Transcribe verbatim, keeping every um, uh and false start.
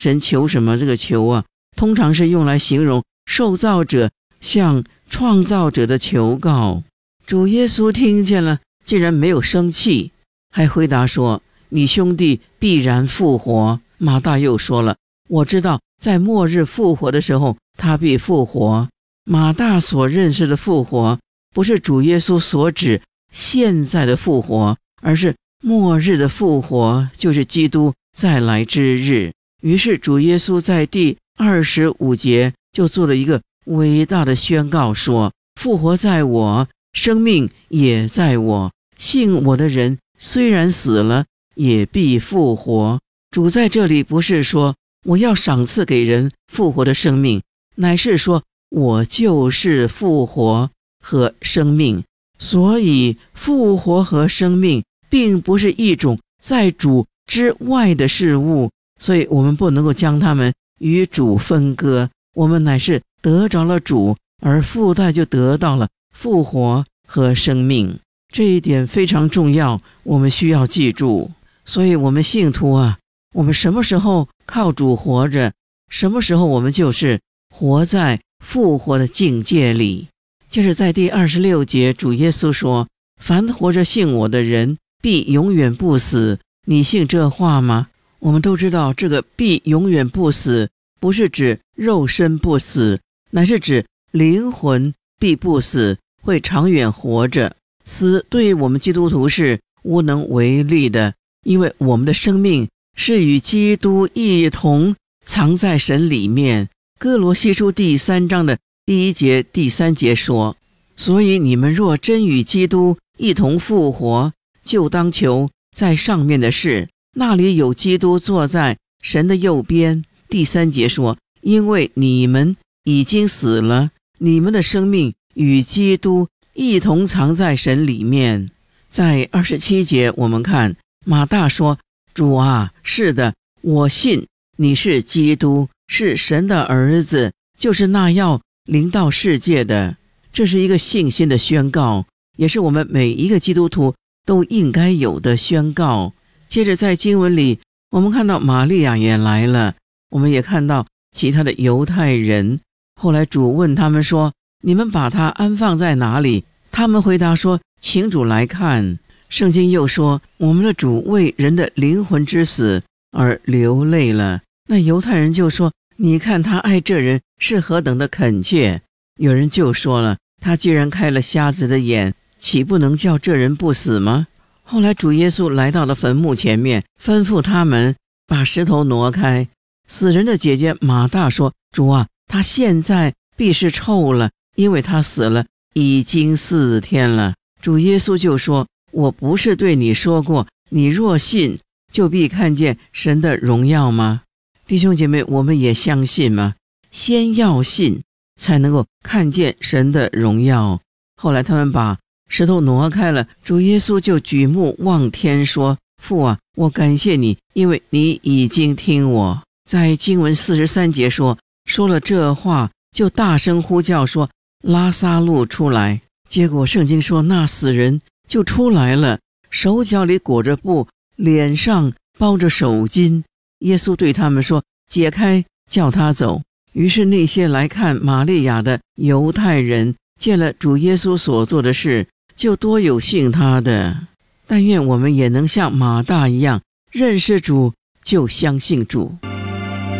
神求什么，这个求啊，通常是用来形容受造者向创造者的求告。主耶稣听见了，竟然没有生气，还回答说，你兄弟必然复活。马大又说了，我知道在末日复活的时候，他必复活。马大所认识的复活，不是主耶稣所指现在的复活，而是末日的复活，就是基督再来之日。于是主耶稣在第二十五节就做了一个伟大的宣告，说，复活在我，生命也在我，信我的人虽然死了，也必复活。主在这里不是说我要赏赐给人复活的生命，乃是说我就是复活和生命。所以复活和生命并不是一种在主之外的事物，所以我们不能够将它们与主分割。我们乃是得着了主，而附带就得到了复活和生命。这一点非常重要，我们需要记住。所以我们信徒啊，我们什么时候靠主活着，什么时候我们就是活在复活的境界里。就是在第二十六节，主耶稣说，凡活着信我的人必永远不死。你信这话吗？我们都知道，这个必永远不死不是指肉身不死，乃是指灵魂必不死，会长远活着。死对于我们基督徒是无能为力的，因为我们的生命是与基督一同藏在神里面。哥罗西书第三章的第一节第三节说，所以你们若真与基督一同复活，就当求在上面的事，那里有基督坐在神的右边。第三节说，因为你们已经死了，你们的生命与基督一同藏在神里面。在二十七节我们看马大说，主啊，是的，我信你是基督，是神的儿子，就是那要临到世界的。这是一个信心的宣告，也是我们每一个基督徒都应该有的宣告。接着在经文里，我们看到玛利亚也来了，我们也看到其他的犹太人。后来主问他们说，你们把他安放在哪里？他们回答说，请主来看。圣经又说，我们的主为人的灵魂之死而流泪了。那犹太人就说，你看他爱这人是何等的恳切。有人就说了，他既然开了瞎子的眼，岂不能叫这人不死吗？后来主耶稣来到了坟墓前面，吩咐他们把石头挪开。死人的姐姐马大说，主啊，他现在必是臭了，因为他死了已经四天了。主耶稣就说，我不是对你说过，你若信，就必看见神的荣耀吗？弟兄姐妹，我们也相信吗？先要信，才能够看见神的荣耀。后来他们把石头挪开了，主耶稣就举目望天说，父啊，我感谢你，因为你已经听我。在经文四十三节说，说了这话，就大声呼叫说，拉撒路出来。结果圣经说，那死人就出来了，手脚里裹着布，脸上包着手巾。耶稣对他们说，解开，叫他走。于是那些来看玛利亚的犹太人见了主耶稣所做的事，就多有信他的。但愿我们也能像马大一样，认识主就相信主。